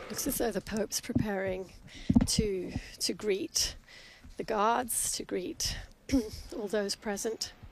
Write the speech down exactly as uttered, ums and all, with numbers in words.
Looks as though the Pope's preparing to to greet the gods, to greet all those present.